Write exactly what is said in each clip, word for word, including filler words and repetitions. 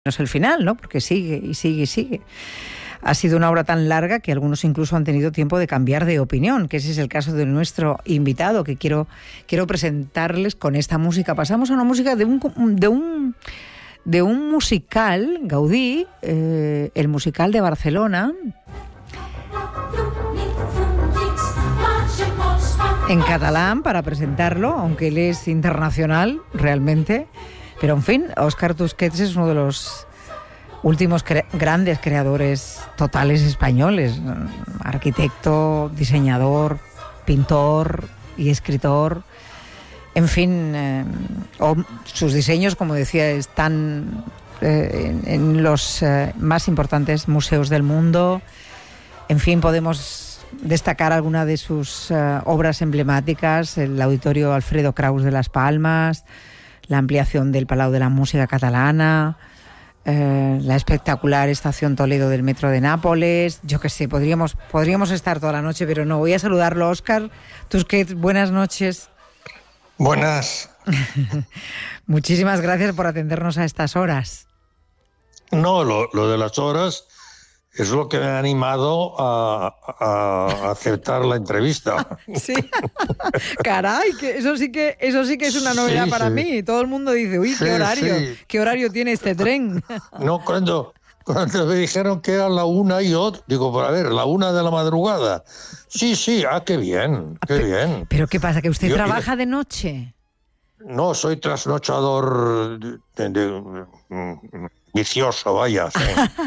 No es el final, ¿no? Porque sigue y sigue y sigue. Ha sido una obra tan larga que algunos incluso han tenido tiempo de cambiar de opinión, que ese es el caso de nuestro invitado, que quiero, quiero presentarles con esta música. Pasamos a una música de un, de un, de un musical, Gaudí, eh, el musical de Barcelona, en catalán, para presentarlo, aunque él es internacional, realmente. Pero, en fin, Óscar Tusquets es uno de los últimos cre- grandes creadores totales españoles. Arquitecto, diseñador, pintor y escritor. En fin, eh, o, sus diseños, como decía, están eh, en, en los eh, más importantes museos del mundo. En fin, podemos destacar alguna de sus uh, obras emblemáticas, el Auditorio Alfredo Kraus de Las Palmas, la ampliación del Palau de la Música Catalana, eh, la espectacular Estación Toledo del Metro de Nápoles. Yo qué sé, podríamos, podríamos estar toda la noche, pero no. Voy a saludarlo, Óscar Tusquets. Buenas noches. Buenas. Muchísimas gracias por atendernos a estas horas. No, lo, lo de las horas es lo que me ha animado a, a aceptar la entrevista. Sí, caray, que eso sí que eso sí que es una novedad, sí, para sí. mí. Todo el mundo dice, uy, qué sí, horario, sí. qué horario tiene este tren. No, cuando, cuando me dijeron que era la una y yo digo, pues a ver, la una de la madrugada. Sí, sí, ah, qué bien, qué pero, bien. Pero ¿qué pasa? ¿Que usted yo, trabaja yo, de noche? No, soy trasnochador de, de, de, de, vicioso, vaya. Sí.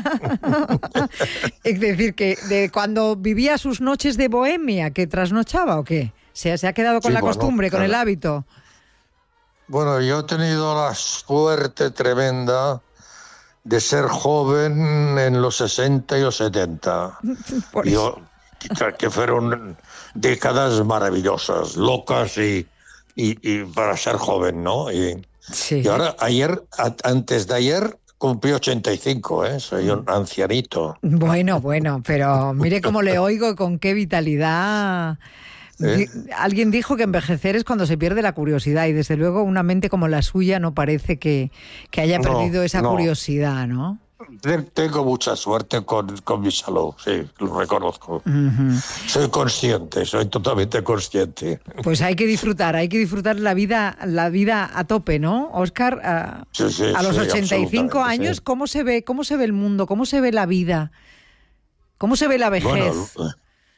Es decir, que de cuando vivía sus noches de bohemia, ¿que trasnochaba o qué? ¿Se, se ha quedado con sí, la bueno, costumbre, con claro. el hábito? Bueno, yo he tenido la suerte tremenda de ser joven en los sesenta y los setenta. Por yo, que fueron décadas maravillosas, locas y, y, y para ser joven, ¿no? Y, sí. y ahora, ayer, a, antes de ayer, cumplí ochenta y cinco, ¿eh? Soy un ancianito. Bueno, bueno, pero mire cómo le oigo y con qué vitalidad. ¿Eh? Alguien dijo que envejecer es cuando se pierde la curiosidad y desde luego una mente como la suya no parece que, que haya perdido no, esa no. curiosidad, ¿no? Tengo mucha suerte con, con mi salud, sí, lo reconozco. Uh-huh. Soy consciente, soy totalmente consciente. Pues hay que disfrutar, hay que disfrutar la vida, la vida a tope, ¿no, Óscar? Uh, sí, sí, a los sí, ochenta y cinco años, sí. ¿cómo se ve, cómo se ve el mundo? ¿Cómo se ve la vida? ¿Cómo se ve la vejez? Bueno,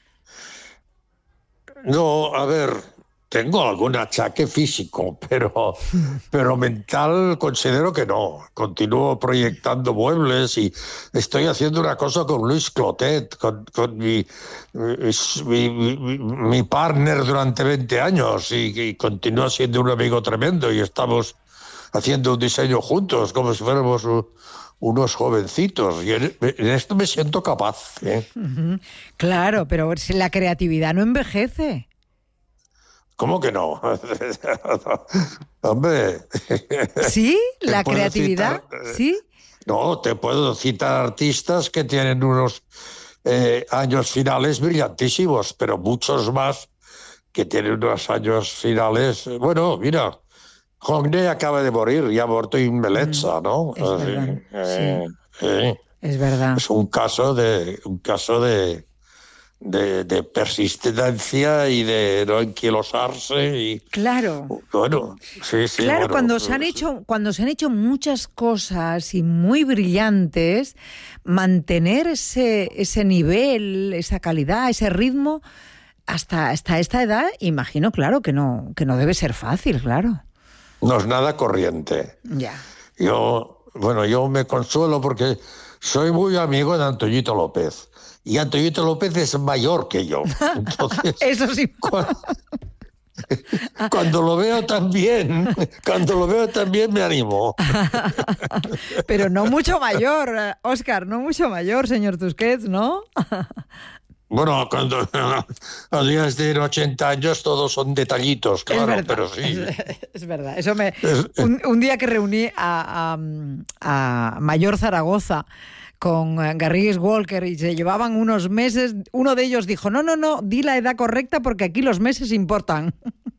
no, a ver, tengo algún achaque físico, pero, pero mental considero que no. Continúo proyectando muebles y estoy haciendo una cosa con Luis Clotet, con, con mi, mi, mi, mi partner durante veinte años y, y continúa siendo un amigo tremendo y estamos haciendo un diseño juntos como si fuéramos un, unos jovencitos y en, en esto me siento capaz, ¿eh? Uh-huh. Claro, pero la creatividad no envejece. ¿Cómo que no? Hombre. ¿Sí? ¿La creatividad? Citar, ¿Sí? No, te puedo citar artistas que tienen unos eh, años finales brillantísimos, pero muchos más que tienen unos años finales. Bueno, mira, Hogne acaba de morir, ya ha muerto en Meleza, ¿no? Es verdad, eh, sí. eh, es verdad. Es un caso de un caso de De, de persistencia y de no enquilosarse y claro bueno sí sí claro bueno, cuando se han sí. hecho cuando se han hecho muchas cosas y muy brillantes, mantener ese ese nivel, esa calidad, ese ritmo hasta hasta esta edad, imagino, claro que no que no debe ser fácil, claro. No es nada corriente. Ya. Yo bueno yo me consuelo porque soy muy amigo de Antoñito López. Y Antoñito López es mayor que yo. Entonces, eso sí. Cuando, cuando lo veo también, cuando lo veo también me animo. Pero no mucho mayor, Óscar, no mucho mayor, señor Tusquets, ¿no? Bueno, cuando, cuando ya tienen ochenta años todos son detallitos, claro, es verdad, pero sí. Es, es verdad, eso me... Un, un día que reuní a, a, a Mayor Zaragoza con Garrigues Walker y se llevaban unos meses, uno de ellos dijo, no, no, no, di la edad correcta porque aquí los meses importan.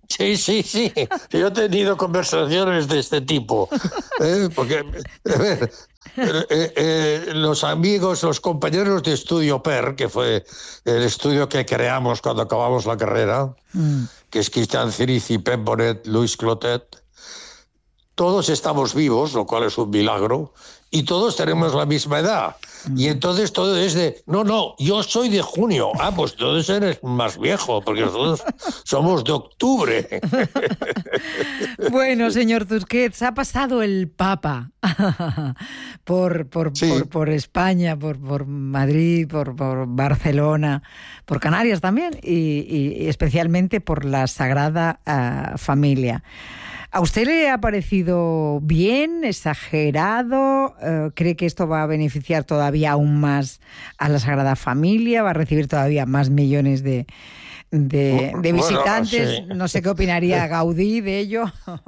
Sí, sí, sí. Yo he tenido conversaciones de este tipo. ¿eh? Porque, a ver, eh, eh, los amigos, los compañeros de estudio P E R, que fue el estudio que creamos cuando acabamos la carrera, mm. que es Christian Cirici, Pep Bonet, Luis Clotet, todos estamos vivos, lo cual es un milagro, y todos tenemos la misma edad. Y entonces todo es de, no, no, yo soy de junio. Ah, pues entonces eres más viejo, porque nosotros somos de octubre. Bueno, señor Tusquets, ha pasado el Papa por, por, sí. por, por España, por, por Madrid, por, por Barcelona, por Canarias también, y, y especialmente por la Sagrada uh, Familia. ¿A usted le ha parecido bien, exagerado? Uh, ¿Cree que esto va a beneficiar todavía aún más a la Sagrada Familia? ¿Va a recibir todavía más millones de, de, de visitantes? Bueno, sí. No sé qué opinaría Gaudí de ello.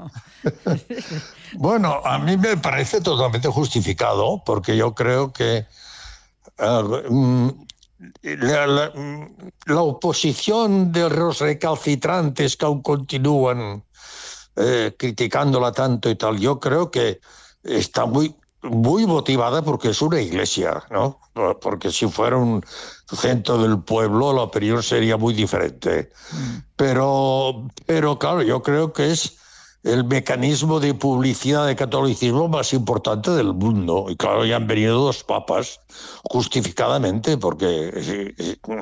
Bueno, a mí me parece totalmente justificado, porque yo creo que uh, la, la, la oposición de los recalcitrantes que aún continúan Eh, criticándola tanto y tal, yo creo que está muy, muy motivada porque es una iglesia, ¿no? Porque si fuera un centro del pueblo, la opinión sería muy diferente. Mm. Pero, pero claro, yo creo que es el mecanismo de publicidad del catolicismo más importante del mundo. Y claro, ya han venido dos papas, justificadamente, porque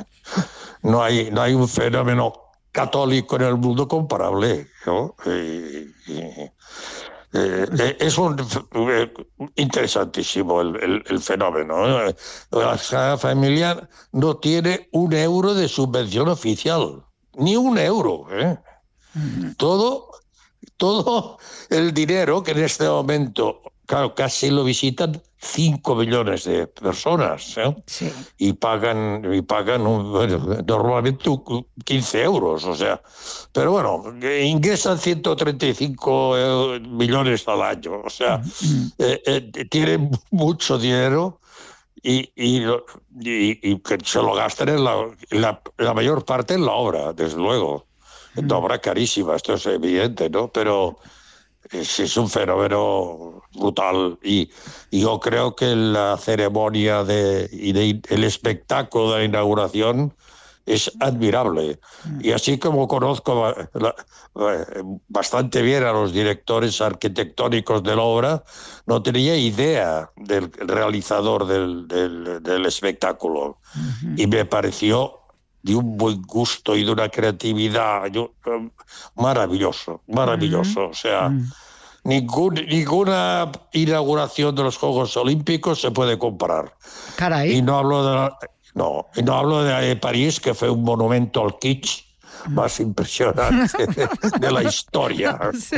no hay, no hay un fenómeno católico en el mundo comparable, ¿no? Eh, eh, eh, es un, eh, interesantísimo el, el, el fenómeno. ¿eh? La Sagrada Familia no tiene un euro de subvención oficial, ni un euro. ¿eh? Mm. Todo, todo el dinero que en este momento, claro, casi lo visitan cinco millones de personas, ¿eh? Sí. y pagan y pagan un, bueno, normalmente quince euros, o sea, pero bueno, ingresan ciento treinta y cinco millones al año, o sea, mm. eh, eh, tienen mucho dinero y, y, y, y que se lo gastan en la, en la, la mayor parte en la obra, desde luego, mm. en la obra carísima, esto es evidente, ¿no? Pero Es, es un fenómeno brutal y, y yo creo que la ceremonia de, y de, el espectáculo de la inauguración es admirable. Y así como conozco la, bastante bien a los directores arquitectónicos de la obra, no tenía idea del realizador del, del, del espectáculo. Uh-huh. Y me pareció de un buen gusto y de una creatividad yo, maravilloso, maravilloso. Uh-huh. O sea, uh-huh. ningún, ninguna inauguración de los Juegos Olímpicos se puede comparar. Caray. Y no hablo de la, no, y no hablo de, de París, que fue un monumento al kitsch más impresionante de, de la historia. Sí.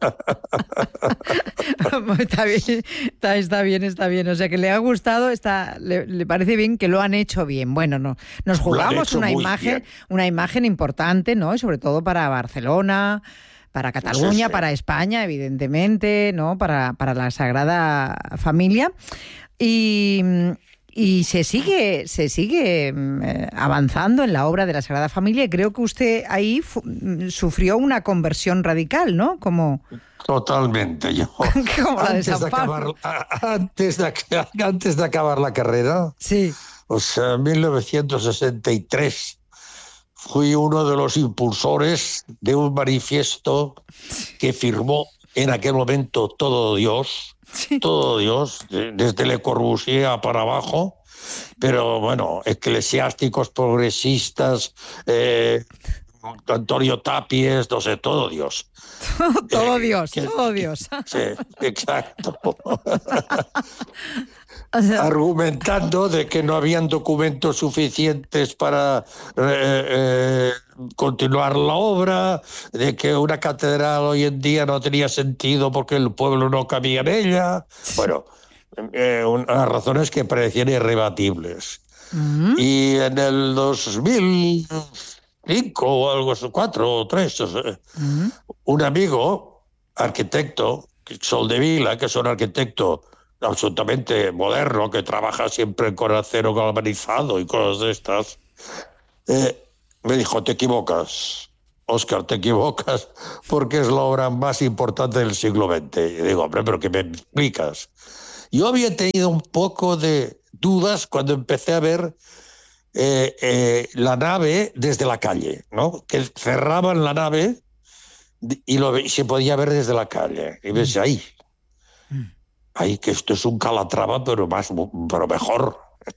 Está bien, está, está bien, está bien. O sea, que le ha gustado, está, le, le parece bien que lo han hecho bien. Bueno, no, nos jugamos una imagen, bien. una imagen importante, ¿no? Sobre todo para Barcelona, para Cataluña, sí, sí. para España, evidentemente, ¿no? Para, para la Sagrada Familia. Y... Y se sigue, se sigue eh, avanzando en la obra de la Sagrada Familia y creo que usted ahí fu- sufrió una conversión radical, ¿no? Como... Totalmente. Yo, Como la antes, de de acabar, antes, de, antes de acabar la carrera, sí. o sea, en mil novecientos sesenta y tres, fui uno de los impulsores de un manifiesto que firmó en aquel momento todo Dios, Sí. todo Dios, desde Le Corbusier para abajo, pero bueno, eclesiásticos, progresistas, eh, Antonio Tapies, no sé, todo Dios. todo eh, Dios, que, todo Dios. Sí, exacto. Argumentando de que no habían documentos suficientes para eh, eh, continuar la obra, de que una catedral hoy en día no tenía sentido porque el pueblo no cabía en ella. Bueno, eh, unas razones que parecían irrebatibles. Uh-huh. Y en el dos mil cinco o algo así, cuatro o tres, uh-huh. un amigo, arquitecto, Soldevila, que es un arquitecto absolutamente moderno, que trabaja siempre con acero galvanizado y cosas de estas, eh, me dijo, te equivocas. Óscar, te equivocas porque es la obra más importante del siglo veinte. Y digo, hombre, ¿pero qué me explicas? Yo había tenido un poco de dudas cuando empecé a ver eh, eh, la nave desde la calle, ¿no? Que cerraban la nave y, lo, y se podía ver desde la calle. Y ves ahí, ahí que esto es un Calatrava, pero, más, pero mejor.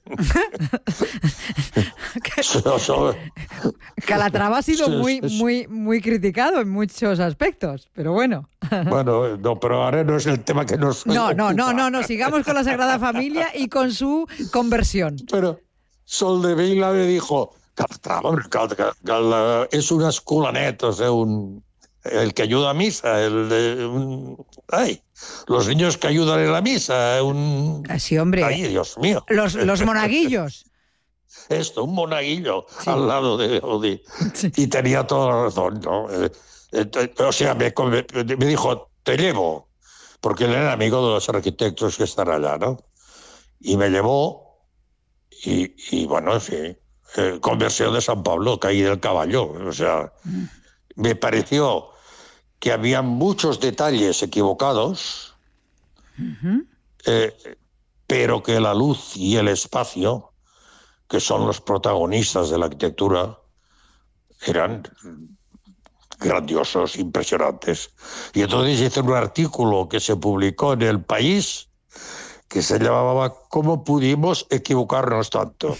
Calatrava ha sido muy, muy, muy criticado en muchos aspectos, pero bueno. Bueno, no, pero ahora no es el tema que nos No, ocupa. no, no, no, no, sigamos con la Sagrada Familia y con su conversión. Pero Soldevila me dijo, Calatrava, Calatrava és un escolanet, o sea, un, el que ayuda a misa, el de un, ay, los niños que ayudan en la misa, un... Sí, hombre. Ay, Dios mío. Los, los monaguillos. Esto, un monaguillo sí. Al lado de Gaudí. Sí. Y tenía toda la razón, ¿no? Eh, eh, o sea, me, me dijo, te llevo, porque él era amigo de los arquitectos que están allá, ¿no? Y me llevó, y, y bueno, sí, eh, conversión de San Pablo, caí del caballo. O sea, mm. me pareció que había muchos detalles equivocados, uh-huh. eh, pero que la luz y el espacio, que son los protagonistas de la arquitectura, eran grandiosos, impresionantes. Y entonces hice un artículo que se publicó en El País que se llamaba ¿Cómo pudimos equivocarnos tanto?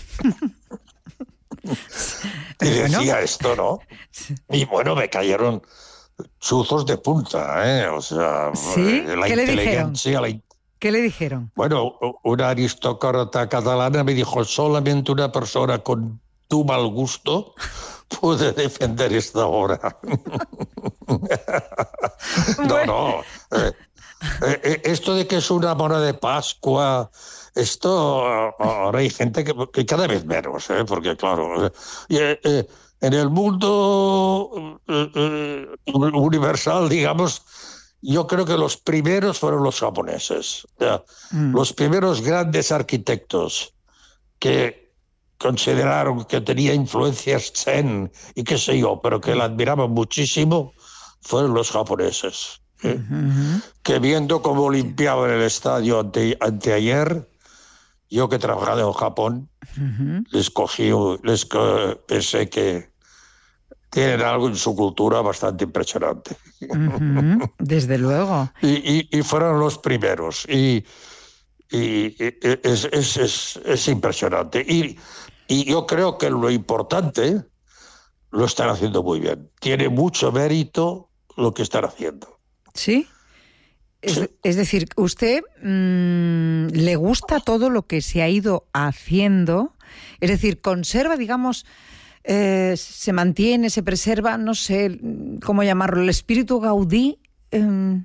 Y decía bueno. esto, ¿no? Y bueno, me cayeron chuzos de punta, ¿eh? O sea, ¿sí? la ¿Qué le dijeron? La... ¿Qué le dijeron? Bueno, una aristócrata catalana me dijo, solamente una persona con tu mal gusto puede defender esta obra. No, no. Eh, eh, esto de que es una mona de Pascua, esto ahora hay gente que, que cada vez menos, ¿eh? Porque claro, eh, eh, en el mundo eh, eh, universal, digamos, yo creo que los primeros fueron los japoneses. O sea, mm. Los primeros grandes arquitectos que consideraron que tenía influencias zen y qué sé yo, pero que la admiraban muchísimo, fueron los japoneses. ¿eh? Uh-huh. Que viendo cómo limpiaban el estadio ante, anteayer, yo que he trabajado en Japón, uh-huh. les cogí, les pensé que tienen algo en su cultura bastante impresionante. Uh-huh. Desde luego. Y, y, y fueron los primeros. Y, y, y es, es, es, es impresionante. Y, y yo creo que lo importante lo están haciendo muy bien. Tiene mucho mérito lo que están haciendo. ¿Sí? Es, sí. es decir, ¿usted mmm, le gusta todo lo que se ha ido haciendo? Es decir, conserva, digamos... Eh, se mantiene, se preserva, no sé cómo llamarlo, el espíritu Gaudí. Eh...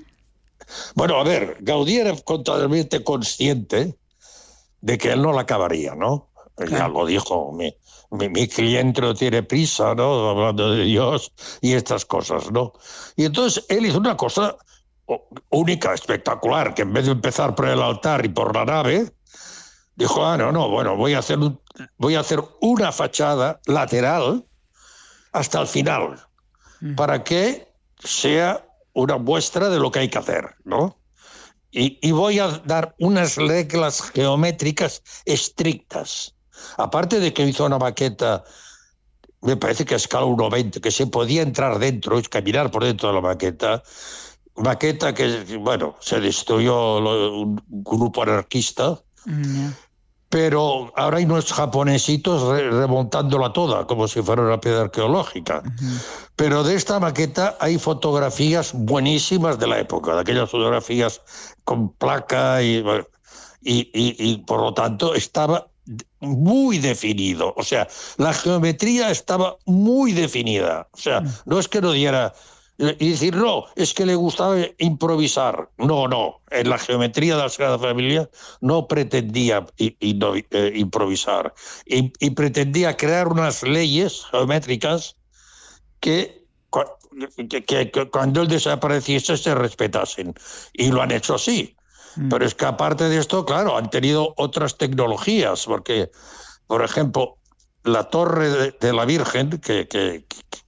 Bueno, a ver, Gaudí era totalmente consciente de que él no la acabaría, ¿no? Claro. Ya lo dijo, mi, mi, mi cliente no tiene prisa, ¿no? Hablando de Dios y estas cosas, ¿no? Y entonces él hizo una cosa única, espectacular, que en vez de empezar por el altar y por la nave, dijo, ah, no, no, bueno, voy a hacer un, voy a hacer una fachada lateral hasta el final, mm. para que sea una muestra de lo que hay que hacer, ¿no? Y, y voy a dar unas reglas geométricas estrictas. Aparte de que hizo una maqueta, me parece que a escala uno veinte, que se podía entrar dentro, es caminar por dentro de la maqueta, maqueta que, bueno, se destruyó un grupo anarquista, mm. pero ahora hay unos japonesitos re remontándola toda, como si fuera una piedra arqueológica. Uh-huh. Pero de esta maqueta hay fotografías buenísimas de la época, de aquellas fotografías con placa y, y, y, y por lo tanto estaba muy definido. O sea, la geometría estaba muy definida. O sea, uh-huh. no es que no diera... Y decir, no, es que le gustaba improvisar. No, no. En la geometría de la Sagrada Familia no pretendía y, y no, eh, improvisar. Y, y pretendía crear unas leyes geométricas que, que, que, que cuando él desapareciese se respetasen. Y lo han hecho así. Mm. Pero es que aparte de esto, claro, han tenido otras tecnologías. Porque, por ejemplo, la torre de, de la Virgen, que... que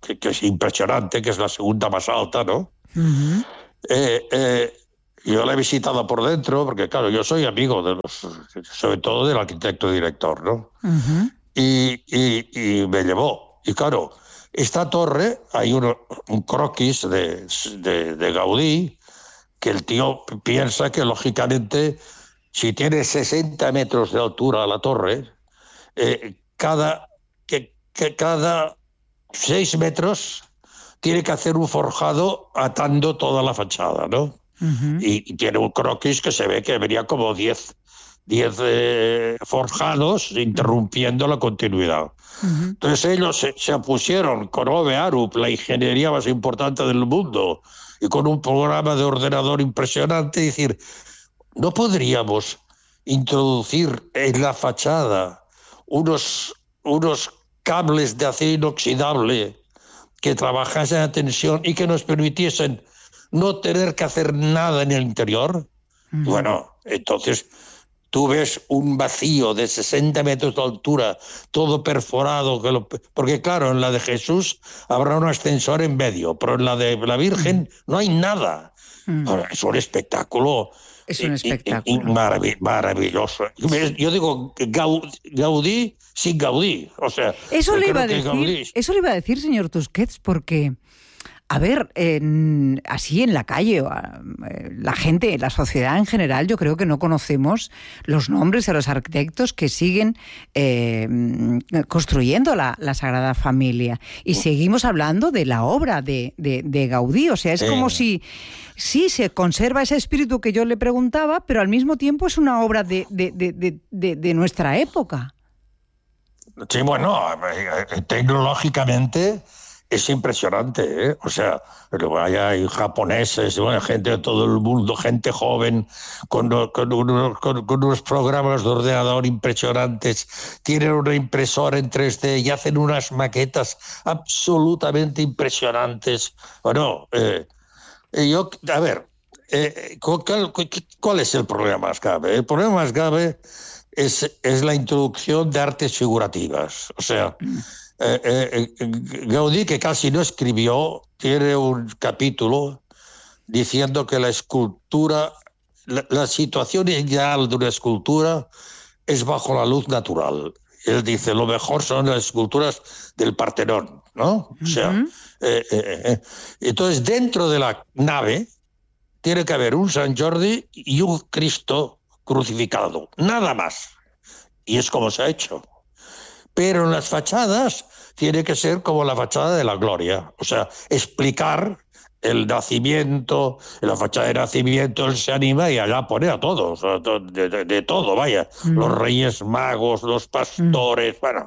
que, que es impresionante, que es la segunda más alta, ¿no? Uh-huh. Eh, eh, yo la he visitado por dentro, porque claro, yo soy amigo de los, sobre todo del arquitecto director, ¿no? Uh-huh. Y, y, y me llevó. Y claro, esta torre, hay uno, un croquis de, de, de Gaudí, que el tío piensa que lógicamente, si tiene sesenta metros de altura la torre, eh, cada, que, que cada seis metros tiene que hacer un forjado atando toda la fachada, ¿no? Uh-huh. Y, y tiene un croquis que se ve que venía como diez eh, forjados interrumpiendo la continuidad. Uh-huh. Entonces ellos se, se opusieron con Ove Arup, la ingeniería más importante del mundo, y con un programa de ordenador impresionante, decir, ¿no podríamos introducir en la fachada unos, unos cables de acero inoxidable que trabajasen a tensión y que nos permitiesen no tener que hacer nada en el interior? Uh-huh. Bueno, entonces tú ves un vacío de sesenta metros de altura, todo perforado, que lo, porque claro, en la de Jesús habrá un ascensor en medio, pero en la de la Virgen uh-huh. no hay nada. Uh-huh. Ahora, es un espectáculo. Es un espectáculo. Y, y, y marav- maravilloso. Yo digo Gaudí sin Gaudí. O sea, eso le iba a decir, Gaudí... eso le iba a decir, señor Tusquets, porque, a ver, en, así en la calle, la gente, la sociedad en general, yo creo que no conocemos los nombres de los arquitectos que siguen eh, construyendo la, la Sagrada Familia. Y seguimos hablando de la obra de, de, de Gaudí. O sea, es eh. como si... Sí, se conserva ese espíritu que yo le preguntaba, pero al mismo tiempo es una obra de, de, de, de, de, de nuestra época. Sí, bueno, tecnológicamente es impresionante, ¿eh? O sea, hay japoneses, bueno, gente de todo el mundo, gente joven, con, con, unos, con, con unos programas de ordenador impresionantes, tienen una impresora en tres D y hacen unas maquetas absolutamente impresionantes. Bueno, eh, Yo, a ver, eh, ¿cuál, ¿cuál es el problema más grave? El problema más grave es, es la introducción de artes figurativas. O sea, eh, eh, Gaudí, que casi no escribió, tiene un capítulo diciendo que la escultura, la, la situación ideal de una escultura es bajo la luz natural. Él dice, lo mejor son las esculturas del Partenón, ¿no? O sea, uh-huh. eh, eh, eh. entonces dentro de la nave tiene que haber un San Jordi y un Cristo crucificado, nada más. Y es como se ha hecho. Pero en las fachadas tiene que ser como la fachada de la Gloria, o sea, explicar el nacimiento, en la fachada de nacimiento él se anima y allá pone a todos, de, de, de todo, vaya, mm. los reyes magos, los pastores, mm. bueno.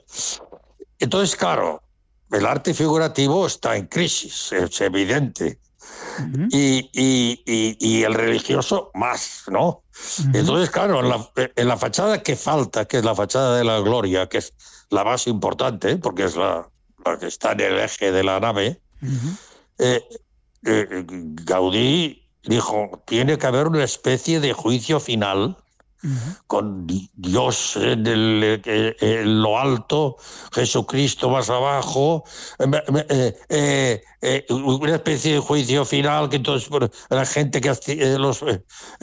Entonces, claro, el arte figurativo está en crisis, es evidente, mm-hmm. y, y, y, y el religioso más, ¿no? Mm-hmm. Entonces, claro, en la, en la fachada que falta, que es la fachada de la Gloria, que es la más importante, porque es la, la que está en el eje de la nave, mm-hmm. eh, Eh, Gaudí dijo, tiene que haber una especie de juicio final uh-huh. con Dios en, el, en lo alto, Jesucristo más abajo, eh, eh, eh, una especie de juicio final que entonces la gente que eh, los, eh,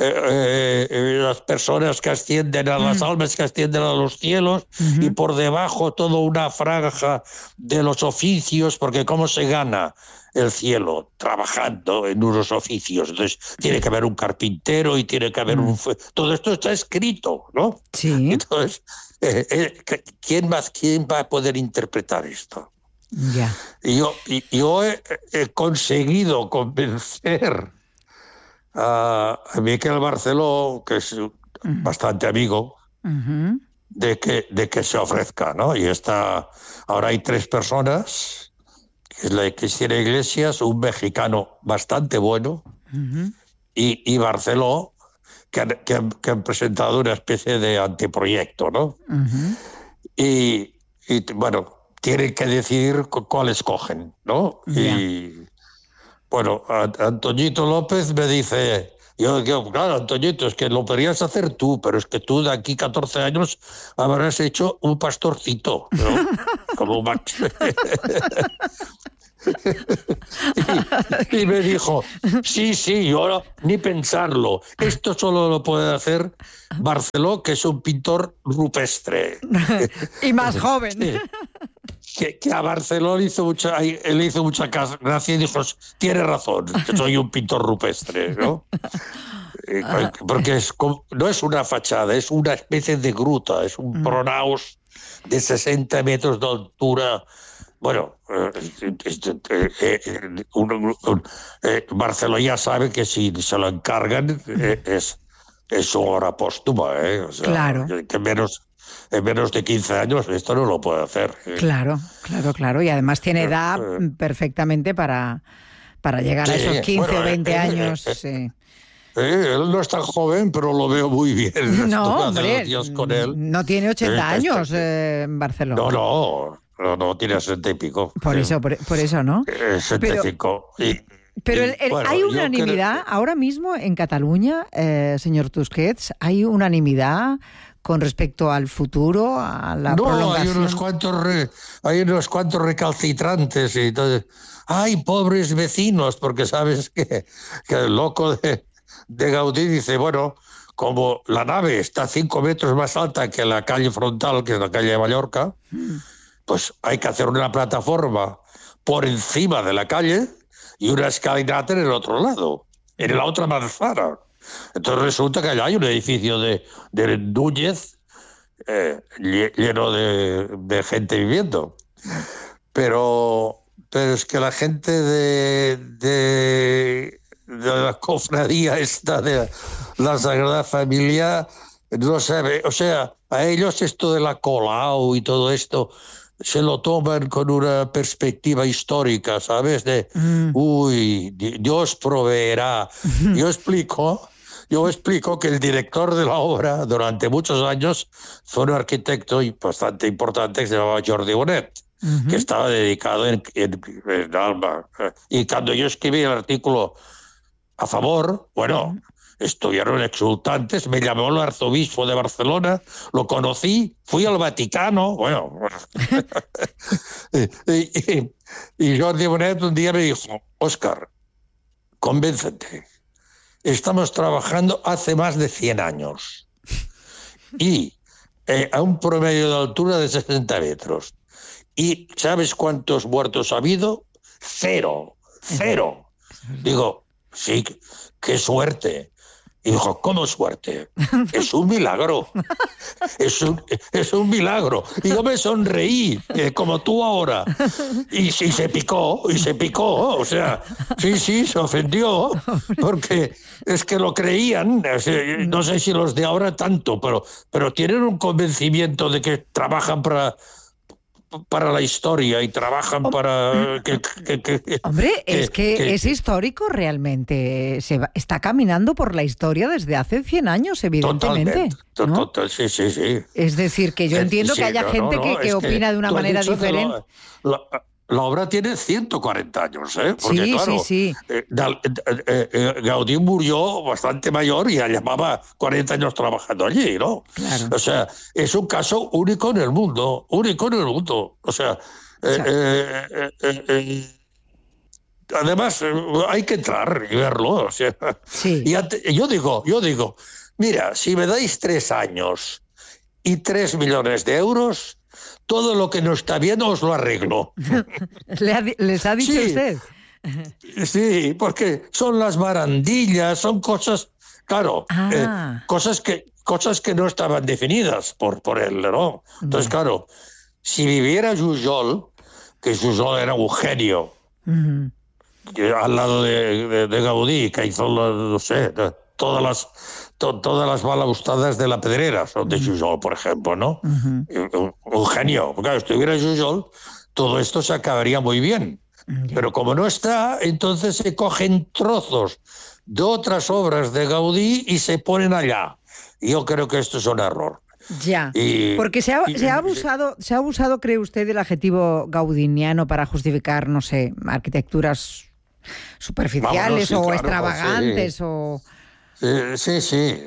eh, las personas que ascienden a las uh-huh. almas que ascienden a los cielos uh-huh. y por debajo toda una franja de los oficios, porque ¿cómo se gana el cielo? Trabajando en unos oficios. Entonces tiene que haber un carpintero y tiene que haber mm. un... Todo esto está escrito, ¿no? Sí. Entonces, eh, eh, ¿quién más, quién va a poder interpretar esto? Ya. Y yo, y, yo he, he conseguido convencer a, a Miquel Barceló, que es mm. bastante amigo, mm-hmm. de que, de que se ofrezca, ¿no? Y está... Ahora hay tres personas... Es la de Cristina Iglesias, un mexicano bastante bueno, uh-huh. y, y Barceló, que han, que, han, que han presentado una especie de anteproyecto, ¿no? Uh-huh. Y, y, bueno, tienen que decidir cuál escogen, ¿no? Yeah. Y, bueno, Antoñito López me dice, Yo digo, claro, Antoñito, es que lo podrías hacer tú, pero es que tú de aquí catorce años habrás hecho un pastorcito, ¿no? Como Max. y, y me dijo, sí, sí, yo ahora ni pensarlo. Esto solo lo puede hacer Barceló, que es un pintor rupestre. Y más joven. Sí. Que, que a Barceló le hizo mucha, le hizo mucha gracia y dijo, tiene razón, que soy un pintor rupestre, ¿no? Porque es, no es una fachada, es una especie de gruta, es un pronaos de sesenta metros de altura. Bueno, eh, eh, eh, un, un, eh, Barceló ya sabe que si se lo encargan eh, es, es su obra póstuma, ¿eh? O sea, claro. Que, que menos... En menos de quince años esto no lo puede hacer. Claro, claro, claro. Y además tiene edad perfectamente para, para llegar sí, a esos quince bueno, o veinte eh, años. Eh, sí. eh, él no es tan joven, pero lo veo muy bien. No, hombre, con él. no tiene ochenta eh, años eh, en Barcelona. No, no, no, no tiene sesenta y pico. Por sí. eso, por, por eso, ¿no? Eh, setenta y cinco. Pero, y, pero el, el, bueno, hay unanimidad, creo... ahora mismo en Cataluña, eh, señor Tusquets, hay unanimidad con respecto al futuro, a la no, prolongación. hay unos cuantos re, hay unos cuantos recalcitrantes y todo. Ay, pobres vecinos, porque sabes que, que el loco de, de Gaudí dice, bueno, como la nave está cinco metros más alta que la calle frontal, que es la calle de Mallorca, mm. pues hay que hacer una plataforma por encima de la calle y una escalinata en el otro lado, en la otra manzana. Entonces resulta que allá hay un edificio de, de Núñez eh, lleno de, de gente viviendo. Pero, pero es que la gente de, de, de la cofradía esta de la Sagrada Familia no sabe, o sea, a ellos esto de la Colau y todo esto se lo toman con una perspectiva histórica, ¿sabes? De, mm. uy, Dios proveerá. Yo explico... Yo explico que el director de la obra durante muchos años fue un arquitecto bastante importante que se llamaba Jordi Bonet, uh-huh. que estaba dedicado en, en, en Alba. Y cuando yo escribí el artículo a favor, bueno, uh-huh. estuvieron exultantes, me llamó el arzobispo de Barcelona, lo conocí, fui al Vaticano, bueno. y, y, y Jordi Bonet un día me dijo, Óscar, convéncete. Estamos trabajando hace más de cien años y eh, a un promedio de altura de sesenta metros. ¿Y sabes cuántos muertos ha habido? Cero, cero. Digo, sí, qué suerte. Y dijo, ¿cómo suerte? Es un milagro. Es un, es un milagro. Y yo me sonreí, eh, como tú ahora. Y sí, se picó, y se picó. O sea, sí, sí, se ofendió. Porque es que lo creían. No sé si los de ahora tanto, pero, pero tienen un convencimiento de que trabajan para... para la historia y trabajan para... Que, que, que, Hombre, que, es que, que es histórico realmente. Se va, está caminando por la historia desde hace cien años, evidentemente. Totalmente, ¿no? total, sí, sí, sí. Es decir, que yo entiendo sí, que haya no, gente no, que, no, que opina que de una manera diferente. La, la, la obra tiene ciento cuarenta años, ¿eh? Porque, sí, claro, sí, sí. Eh, eh, eh, Gaudí murió bastante mayor y ya llevaba cuarenta años trabajando allí, ¿no? Claro. O sea, es un caso único en el mundo, único en el mundo. O sea, eh, eh, eh, eh, eh, además eh, hay que entrar y verlo. O sea, sí. y ante, yo digo, yo digo, mira, si me dais tres años y tres millones de euros, todo lo que no está bien os lo arreglo. ¿Le ha, ¿Les ha dicho sí, usted? Sí, porque son las barandillas, son cosas, claro, ah. eh, cosas que cosas que no estaban definidas por, por él, ¿no? Entonces, no. claro, si viviera Jujol, que Jujol era un genio, uh-huh. que, al lado de, de, de Gaudí, que hizo, no sé, todas las... todas las balaustradas de la Pedrera son de Jujol, por ejemplo, ¿no? Uh-huh. Un, un genio. Porque, claro, si estuviera Jujol, todo esto se acabaría muy bien. Uh-huh. Pero como no está, entonces se cogen trozos de otras obras de Gaudí y se ponen allá. Y yo creo que esto es un error. Ya, y, porque se ha, y, se ha abusado, se ha abusado, ¿cree usted, del adjetivo gaudiniano para justificar, no sé, arquitecturas superficiales, Vámonos, sí, o claro, extravagantes sí. o... Eh, sí, sí.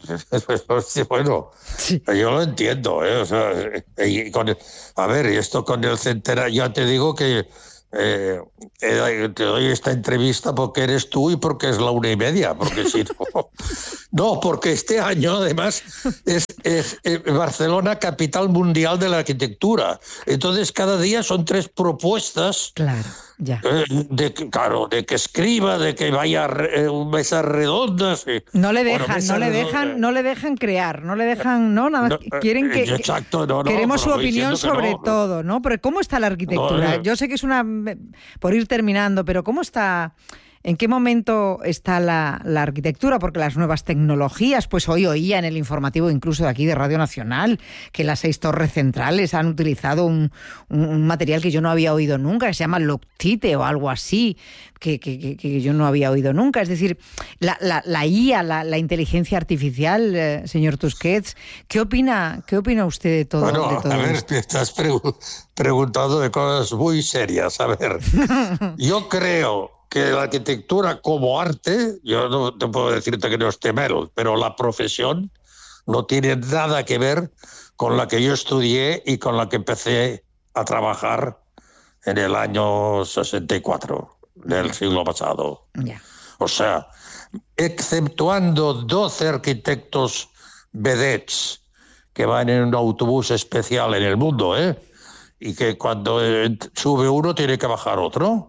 Bueno, Sí. yo lo entiendo, ¿eh? O sea, y con el- a ver, y esto con el centenario, ya te digo que eh, eh, te doy esta entrevista porque eres tú y porque es la una y media, porque si no, no, porque este año además es, es eh, Barcelona capital mundial de la arquitectura. Entonces cada día son tres propuestas. Claro, ya. Eh, de que, claro, de que escriba, de que vaya a re- eh, mesas redondas. eh. No le Bueno, dejan, mesas no le redondas. dejan, no le dejan crear, no le dejan, no, nada. No, eh, Quieren que, eh, exacto, no, no, queremos su pero voy opinión diciendo que sobre no. todo, ¿no? Pero ¿cómo está la arquitectura? No, eh. Yo sé que es una, por ir terminando, pero ¿cómo está? ¿En qué momento está la, la arquitectura? Porque las nuevas tecnologías, pues hoy oía en el informativo incluso de aquí de Radio Nacional que las seis torres centrales han utilizado un, un, un material que yo no había oído nunca, que se llama Loctite o algo así, que, que, que, que yo no había oído nunca. Es decir, la, la, la I A, la, la inteligencia artificial, eh, señor Tusquets, ¿qué opina, qué opina usted de todo, Bueno, de todo a ver, esto? me estás pregu- preguntando de cosas muy serias. A ver, yo creo que la arquitectura como arte, yo no te puedo decirte que no esté mal, pero la profesión no tiene nada que ver con la que yo estudié y con la que empecé a trabajar en el año sesenta y cuatro del siglo pasado. Ya. O sea, exceptuando doce arquitectos vedettes que van en un autobús especial en el mundo, ¿eh? Y que cuando eh, sube uno tiene que bajar otro,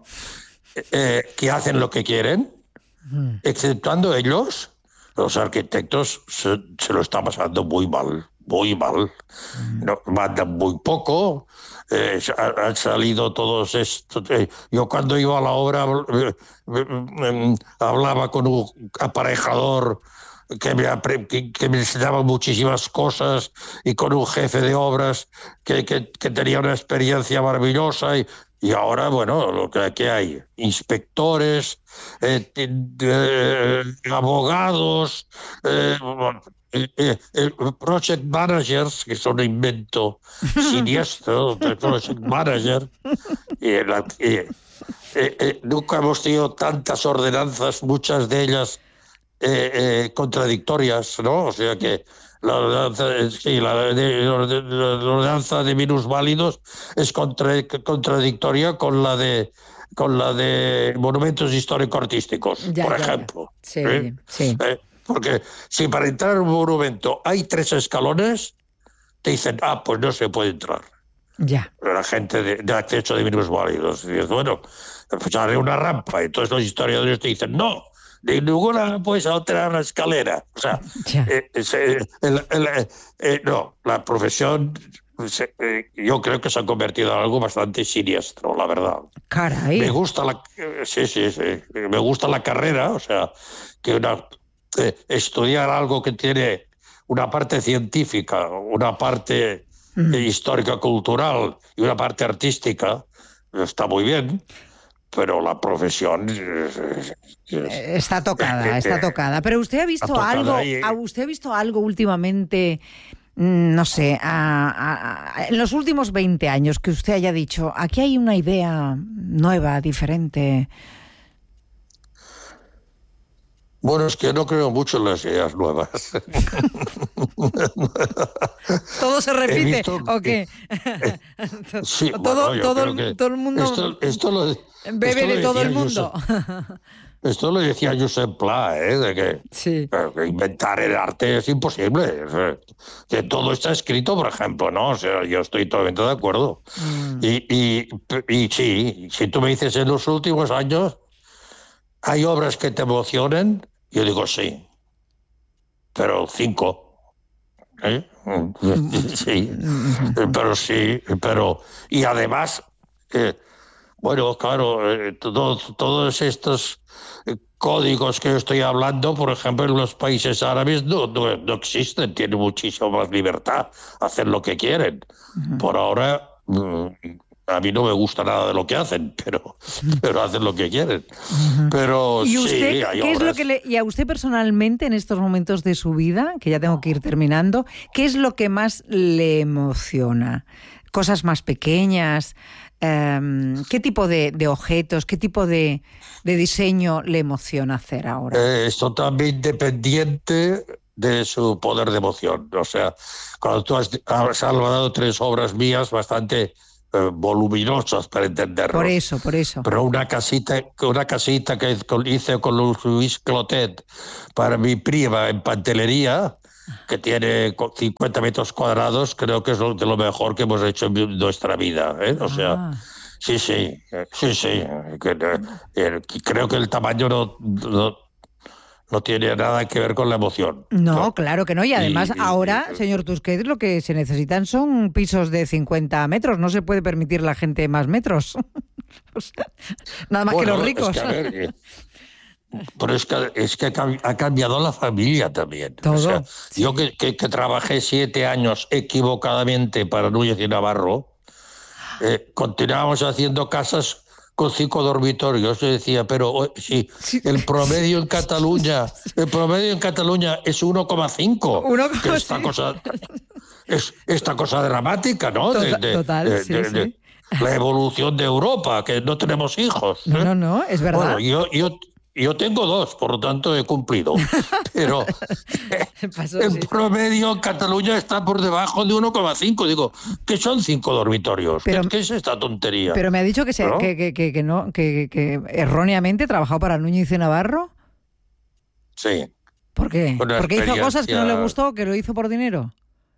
eh, que hacen lo que quieren, Mm. exceptuando ellos, los arquitectos se, se lo están pasando muy mal, muy mal. No, mandan muy poco, eh, han, han salido todos estos. Eh, yo cuando iba a la obra eh, eh, eh, hablaba con un aparejador que me, apre- que, que me enseñaba muchísimas cosas y con un jefe de obras que, que, que tenía una experiencia maravillosa y, y ahora, bueno, lo que aquí hay, inspectores, eh, eh, abogados, eh, eh, eh, eh, project managers, que son un invento siniestro, de project manager, y, la, y eh, eh, nunca hemos tenido tantas ordenanzas, muchas de ellas eh, eh, contradictorias, ¿no? O sea que la ordenanza, sí, la, de, la ordenanza de minusválidos es contra, contradictoria con la de con la de monumentos histórico-artísticos, Ya, por ya, ya. ejemplo. Sí, ¿eh? sí. Eh, porque si para entrar en un monumento hay tres escalones, te dicen, ah, pues no se puede entrar. Ya. La gente de, de acceso de minusválidos. Y dices, bueno, pues haré una rampa. Entonces los historiadores te dicen, no, de ninguna puedes alterar la escalera. O sea, Ya. eh, eh, el, el, eh, no, la profesión, se, eh, yo creo que se ha convertido en algo bastante siniestro, la verdad. Caray. Me gusta la, eh, sí, sí, sí, me gusta la carrera, o sea, que una, eh, estudiar algo que tiene una parte científica, una parte Mm. eh, histórica, cultural y una parte artística, está muy bien. Pero la profesión es, es, es, Está tocada, está tocada. Pero usted ha visto tocada algo, y- usted ha visto algo últimamente, mm, no sé, a- a- a- en los últimos veinte años que usted haya dicho, aquí hay una idea nueva, diferente. Bueno, es que no creo mucho en las ideas nuevas. ¿Todo se repite visto o qué? Sí, todo, bueno, yo todo, creo el, que todo el mundo Esto, esto lo, bebe esto lo de todo el decía mundo. Josep- esto lo decía Josep Pla, ¿eh? De que, Sí. eh, que inventar el arte es imposible. O sea, que todo está escrito, por ejemplo, ¿no? O sea, yo estoy totalmente de acuerdo. Mm. Y, y, y sí, si tú me dices en los últimos años, ¿hay obras que te emocionen? Yo digo sí, pero cinco. ¿Eh? Sí, pero sí, pero... Y además, eh, bueno, claro, eh, todos, todos estos eh, códigos que yo estoy hablando, por ejemplo, en los países árabes no, no, no existen, tienen muchísima más libertad, hacen lo que quieren. Por ahora... mm, a mí no me gusta nada de lo que hacen, pero, pero hacen lo que quieren. Pero ¿Y usted, sí, hay qué es lo obras. que le, y a usted personalmente en estos momentos de su vida, que ya tengo que ir terminando, ¿qué es lo que más le emociona? Cosas más pequeñas, Eh, ¿Qué tipo de, de objetos, qué tipo de, de diseño le emociona hacer ahora? Eh, es totalmente independiente de su poder de emoción. O sea, cuando tú has, has hablado tres obras mías bastante eh, voluminosas para entenderlos. Por eso, por eso. Pero una casita, una casita que hice con Luis Clotet para mi prima en Pantelería, que tiene cincuenta metros cuadrados, creo que es de lo mejor que hemos hecho en nuestra vida, ¿eh? O sea, Ah. sí, sí, sí, sí. Que, eh, creo que el tamaño no, no, no tiene nada que ver con la emoción. No, ¿no? claro que no. Y además Y- y- ahora, y- señor Tusquets, lo que se necesitan son pisos de cincuenta metros. No se puede permitir la gente más metros. O sea, nada más Bueno, que los es ricos. que, a ver, eh, pero es que, es que ha cam- ha cambiado la familia también. Todo, O sea, sí. yo que, que, que trabajé siete años equivocadamente para Núñez y Navarro, eh, continuábamos haciendo casas con cinco dormitorios. Yo decía, pero oh, si Sí. el promedio en Cataluña, el promedio en Cataluña es uno coma cinco, uno coma que esta cinco. cosa es esta cosa dramática, ¿no? De- Tota- de- total, de- sí, de- sí. de la evolución de Europa, que no tenemos hijos. No, ¿eh? no, no, es verdad. Bueno, yo, yo, yo tengo dos, por lo tanto he cumplido. Pero Pasó, el sí. promedio en Cataluña está por debajo de uno coma cinco. Digo, ¿qué son cinco dormitorios? Pero- ¿Qué, qué es esta tontería? Pero me ha dicho que, se, ¿No? que, que, que, que no, que, que erróneamente trabajó para Núñez y Navarro. Sí. ¿Por qué? Una ¿Porque hizo cosas que no le experiencia- gustó, que lo hizo por dinero?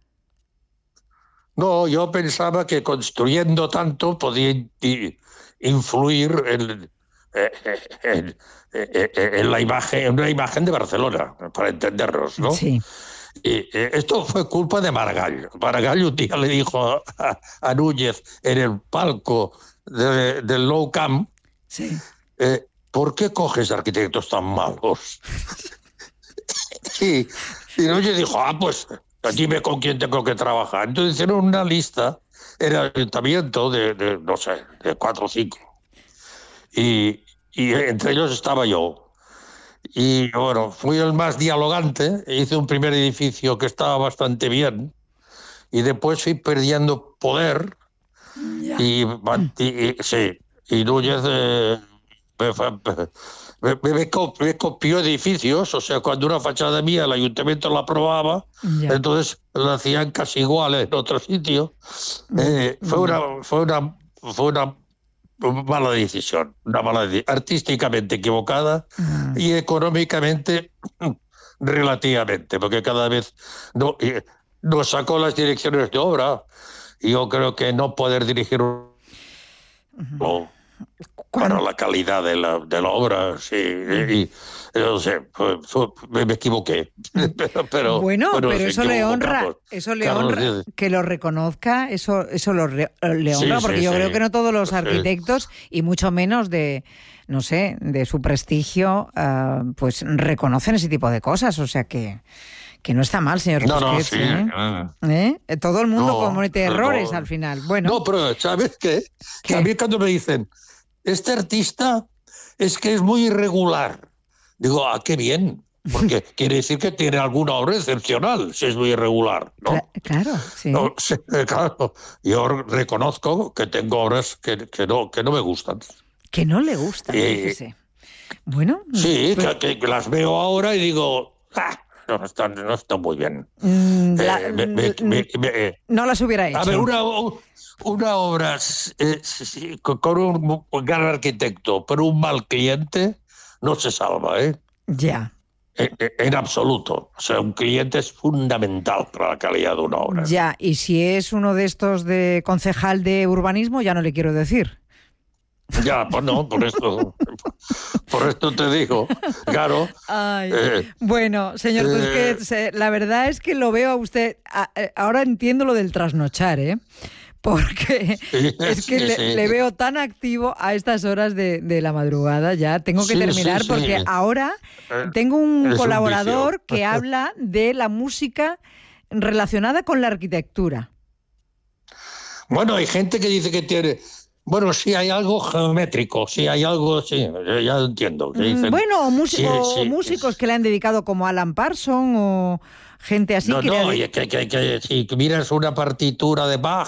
No, yo pensaba que construyendo tanto podía in- influir en, eh, en- en- en la imagen, en una imagen de Barcelona, para entendernos, ¿no? Sí. Y eh, esto fue culpa de Maragall. Maragall un día le dijo a, a Núñez en el palco de- del Nou Camp, Sí. eh, ¿por qué coges arquitectos tan malos? y, y Núñez dijo, ah, pues dime con quién tengo que trabajar. Entonces hicieron una lista en el ayuntamiento de, de, no sé, de cuatro o cinco. Y, y entre ellos estaba yo. Y bueno, fui el más dialogante, hice un primer edificio que estaba bastante bien y después fui perdiendo poder Ya. y, y, y- sí, y Núñez eh, me, fa- me, me- me co- me copió edificios, o sea, cuando una fachada mía el ayuntamiento la aprobaba, Ya. entonces la hacían casi igual en otro sitio. Eh, fue una, fue una, fue una mala decisión, una mala de- artísticamente equivocada Ah. y económicamente relativamente, porque cada vez no, eh, nos sacó las direcciones de obra y yo creo que no poder dirigir no, para la calidad de la, de la obra, sí, y, y, no sé, fue- fue- me, me equivoqué. pero, pero, Bueno, pero nos eso le honra, equivocamos. eso le Carlos honra Díaz. que lo reconozca, eso, eso lo re- le Sí, honra, sí, porque yo sí. creo que no todos los Sí. arquitectos, y mucho menos de, no sé, de su prestigio, ah, pues reconocen ese tipo de cosas, o sea que, que no está mal, señor No, no, Tusquets, sí. ¿eh? eh. ¿Eh? Todo el mundo No, comete no. errores al final. Bueno, No, pero ¿sabes qué? ¿Qué? Que a mí cuando me dicen, este artista es que es muy irregular, digo, ah, qué bien, porque quiere decir que tiene alguna obra excepcional, si es muy irregular, ¿no? cla- claro, sí. No, sí, claro, yo reconozco que tengo obras que, que, no, que no me gustan. Que no le gusta, Eh, fíjese. Bueno, Sí, pues, que, que las veo ahora y digo, ah, no están, no están muy bien. mm, la- Eh, me- me- me- me- no las hubiera hecho. A ver, una, una obra eh, sí, con con un, un gran arquitecto, pero un mal cliente, no se salva, ¿eh? Ya. En, en absoluto. O sea, un cliente es fundamental para la calidad de una obra. Ya, y si es uno de estos de concejal de urbanismo, ya no le quiero decir. Ya, pues no, por esto, por esto te digo, claro. Ay. eh, Bueno, señor eh, Tusquets, eh, la verdad es que lo veo a usted. a- eh, ahora entiendo lo del trasnochar, ¿eh? Porque Sí, es que sí, le, sí. le veo tan activo a estas horas de, de la madrugada. Ya tengo que Sí, terminar sí, porque sí. ahora Eh, tengo un es un colaborador vicio. que habla de la música relacionada con la arquitectura. Bueno, hay gente que dice que tiene... Bueno, sí hay algo geométrico, sí hay algo, sí, ya entiendo. que Mm, dicen- Bueno, o, mus- sí, o sí, músicos que le han dedicado como Alan Parsons o gente así. No, que le no, ha- y que, que, que si miras una partitura de Bach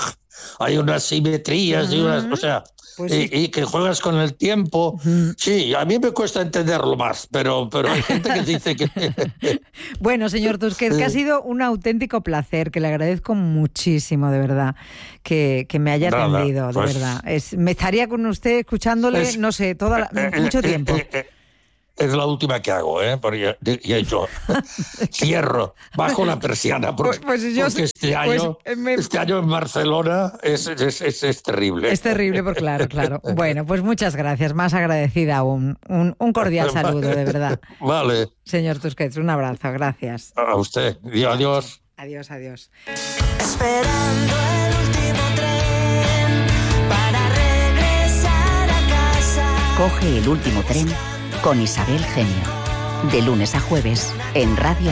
hay unas simetrías uh-huh. y unas, o sea, pues sí. y, y que juegas con el tiempo. Uh-huh. Sí, a mí me cuesta entenderlo más, pero, pero hay gente que dice que... Bueno, señor Tusquets, que ha sido un auténtico placer, que le agradezco muchísimo, de verdad, que, que me haya Nada, atendido, de pues, verdad. Es, me estaría con usted escuchándole, es, no sé, toda la, eh, mucho eh, tiempo. Eh, eh, Es la última que hago, ¿eh? Porque ya, ya he hecho. Cierro, bajo la persiana, porque, pues, pues yo, porque este, año, pues me... este año en Barcelona es, es, es, es terrible. Es terrible, pues claro, claro. Bueno, pues muchas gracias, más agradecida aún. Un, un cordial saludo, de verdad. Vale. Señor Tusquets, un abrazo, gracias. A usted, adiós. Adiós, adiós. Esperando el último tren para regresar a casa. Coge el último tren con Isabel Genio. De lunes a jueves en Radio